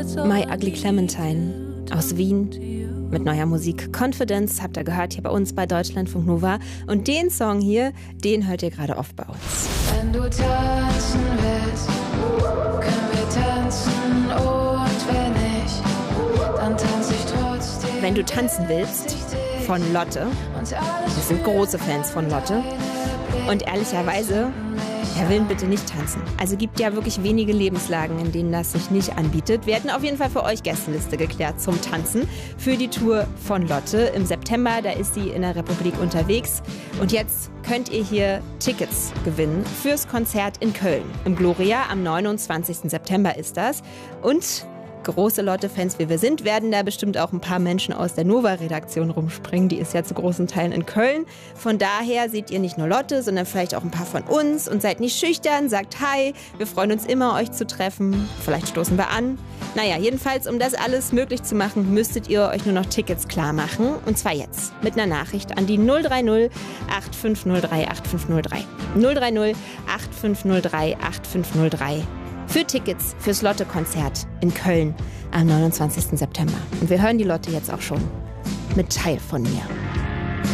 My Ugly Clementine aus Wien mit neuer Musik. Confidence habt ihr gehört hier bei uns bei Deutschlandfunk Nova. Und den Song hier, den hört ihr gerade oft bei uns. Wenn du tanzen willst, können wir tanzen, und wenn nicht, dann tanze ich trotzdem. Wenn du tanzen willst, von Lotte. Wir sind große Fans von Lotte. Und ehrlicherweise, wer will bitte nicht tanzen? Also gibt ja wirklich wenige Lebenslagen, in denen das sich nicht anbietet. Wir hätten auf jeden Fall für euch Gästeliste geklärt zum Tanzen für die Tour von Lotte. Im September, da ist sie in der Republik unterwegs. Und jetzt könnt ihr hier Tickets gewinnen fürs Konzert in Köln. Im Gloria am 29. September ist das. Und große Lotte-Fans wie wir sind, werden da bestimmt auch ein paar Menschen aus der Nova-Redaktion rumspringen. Die ist ja zu großen Teilen in Köln. Von daher seht ihr nicht nur Lotte, sondern vielleicht auch ein paar von uns. Und seid nicht schüchtern, sagt Hi. Wir freuen uns immer, euch zu treffen. Vielleicht stoßen wir an. Naja, jedenfalls, um das alles möglich zu machen, müsstet ihr euch nur noch Tickets klar machen. Und zwar jetzt mit einer Nachricht an die 030 8503 8503. 030 8503 8503. Für Tickets fürs Lotte-Konzert in Köln am 29. September. Und wir hören die Lotte jetzt auch schon mit Teil von mir.